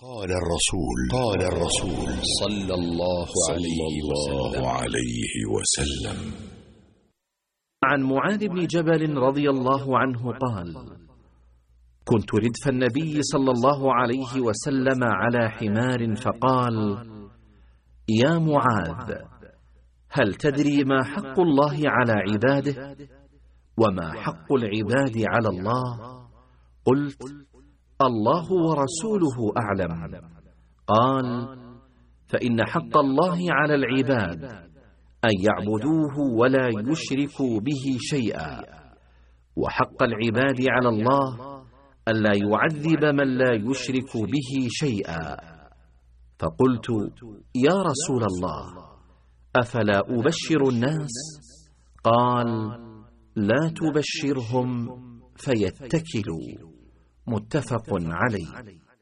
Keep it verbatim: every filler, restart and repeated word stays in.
قال الرسول قال الرسول صلى الله عليه عليه وسلم. عن معاذ بن جبل رضي الله عنه قال: كنت ردف النبي صلى الله عليه وسلم على حمار فقال: يا معاذ، هل تدري ما حق الله على عباده وما حق العباد على الله؟ قلت: الله ورسوله أعلم. قال: فإن حق الله على العباد أن يعبدوه ولا يشركوا به شيئا، وحق العباد على الله ألا يعذب من لا يشرك به شيئا. فقلت: يا رسول الله، أفلا أبشر الناس؟ قال: لا تبشرهم فيتكلوا. متفق عليه.